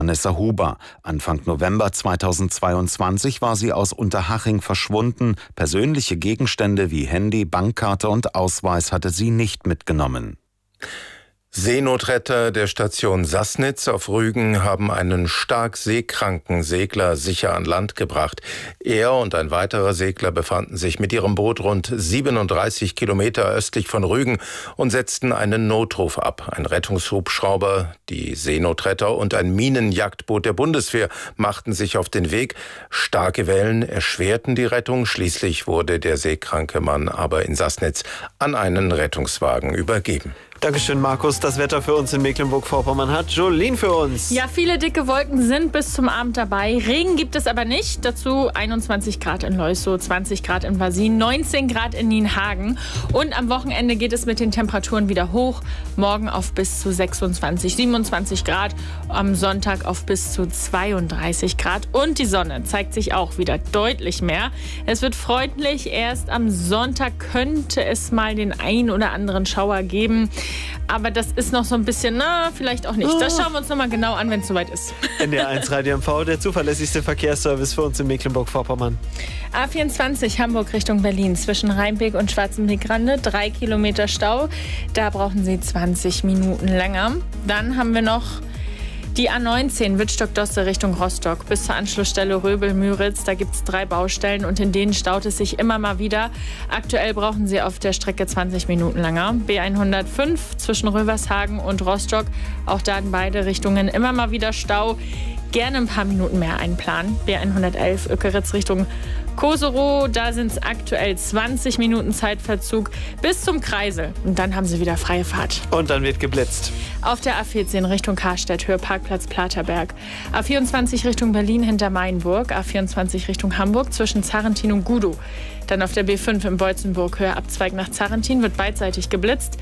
Vanessa Huber. Anfang November 2022 war sie aus Unterhaching verschwunden. Persönliche Gegenstände wie Handy, Bankkarte und Ausweis hatte sie nicht mitgenommen. Seenotretter der Station Sassnitz auf Rügen haben einen stark seekranken Segler sicher an Land gebracht. Er und ein weiterer Segler befanden sich mit ihrem Boot rund 37 Kilometer östlich von Rügen und setzten einen Notruf ab. Ein Rettungshubschrauber, die Seenotretter und ein Minenjagdboot der Bundeswehr machten sich auf den Weg. Starke Wellen erschwerten die Rettung. Schließlich wurde der seekranke Mann aber in Sassnitz an einen Rettungswagen übergeben. Dankeschön, Markus. Das Wetter für uns in Mecklenburg-Vorpommern hat Jolene für uns. Ja, viele dicke Wolken sind bis zum Abend dabei. Regen gibt es aber nicht. Dazu 21 Grad in Leussow, 20 Grad in Wasin, 19 Grad in Nienhagen. Und am Wochenende geht es mit den Temperaturen wieder hoch. Morgen auf bis zu 26, 27 Grad. Am Sonntag auf bis zu 32 Grad. Und die Sonne zeigt sich auch wieder deutlich mehr. Es wird freundlich. Erst am Sonntag könnte es mal den ein oder anderen Schauer geben. Aber das ist noch so ein bisschen, vielleicht auch nicht. Das schauen wir uns nochmal genau an, wenn es soweit ist. NDR1 Radio MV, der zuverlässigste Verkehrsservice für uns in Mecklenburg-Vorpommern. A24 Hamburg Richtung Berlin zwischen Rheinbeek und Schwarzenbeek-Rande, 3 Kilometer Stau. Da brauchen Sie 20 Minuten länger. Dann haben wir noch die A19 Wittstock-Dosse Richtung Rostock bis zur Anschlussstelle Röbel-Müritz. Da gibt es 3 Baustellen und in denen staut es sich immer mal wieder. Aktuell brauchen Sie auf der Strecke 20 Minuten länger. B105 zwischen Rövershagen und Rostock. Auch da in beide Richtungen immer mal wieder Stau. Gerne ein paar Minuten mehr einplanen. B111 Ökeritz Richtung Koserow, da sind es aktuell 20 Minuten Zeitverzug bis zum Kreisel. Und dann haben Sie wieder freie Fahrt. Und dann wird geblitzt. Auf der A14 Richtung Karstedt, Höhe Parkplatz Platerberg. A24 Richtung Berlin hinter Mainburg. A24 Richtung Hamburg zwischen Zarrentin und Gudow. Dann auf der B5 in Beutzenburg, Höhe Abzweig nach Zarrentin, wird beidseitig geblitzt.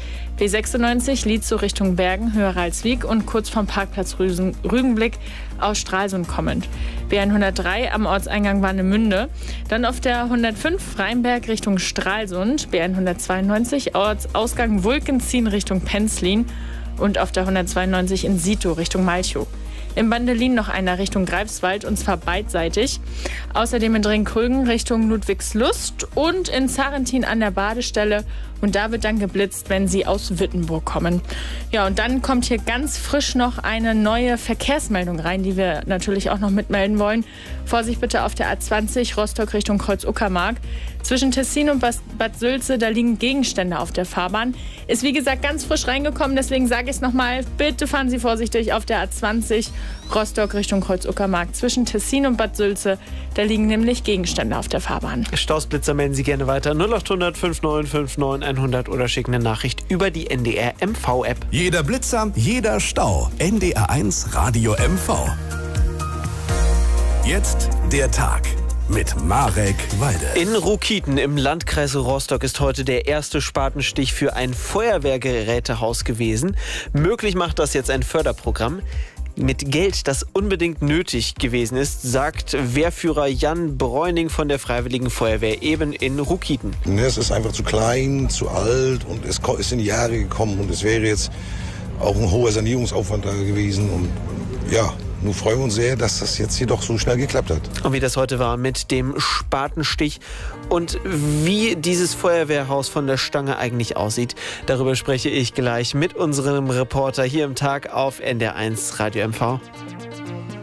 B96 Lietzow Richtung Bergen, Höhe Ralswiek und kurz vom Parkplatz Rügenblick aus Stralsund kommend. B103 am Ortseingang Warnemünde. Dann auf der 105 Rheinberg Richtung Stralsund. B192 Ortsausgang Wulkenzien Richtung Penzlin. Und auf der 192 in Sito Richtung Malchow. Im Bandelin noch einer Richtung Greifswald und zwar beidseitig. Außerdem in Dringkrügen Richtung Ludwigslust und in Zarrentin an der Badestelle. Und da wird dann geblitzt, wenn Sie aus Wittenburg kommen. Ja, und dann kommt hier ganz frisch noch eine neue Verkehrsmeldung rein, die wir natürlich auch noch mitmelden wollen. Vorsicht bitte auf der A20 Rostock Richtung Kreuz-Uckermark. Zwischen Tessin und Bad Sülze, da liegen Gegenstände auf der Fahrbahn. Ist wie gesagt ganz frisch reingekommen, deswegen sage ich es nochmal. Bitte fahren Sie vorsichtig auf der A20 Rostock Richtung Kreuz-Uckermark. Zwischen Tessin und Bad Sülze, da liegen nämlich Gegenstände auf der Fahrbahn. Stausblitzer melden Sie gerne weiter 0800 5959 100 oder schicken eine Nachricht über die NDR MV-App. Jeder Blitzer, jeder Stau. NDR1 Radio MV. Jetzt der Tag mit Marek Walde. In Ruhkieten im Landkreis Rostock ist heute der erste Spatenstich für ein Feuerwehrgerätehaus gewesen. Möglich macht das jetzt ein Förderprogramm mit Geld, das unbedingt nötig gewesen ist, sagt Wehrführer Jan Bräuning von der Freiwilligen Feuerwehr eben in Ruhkieten. Es ist einfach zu klein, zu alt und es ist in die Jahre gekommen und es wäre jetzt auch ein hoher Sanierungsaufwand da gewesen und ja, nun freuen wir uns sehr, dass das jetzt hier doch so schnell geklappt hat. Und wie das heute war mit dem Spatenstich und wie dieses Feuerwehrhaus von der Stange eigentlich aussieht, darüber spreche ich gleich mit unserem Reporter hier im Tag auf NDR1 Radio MV.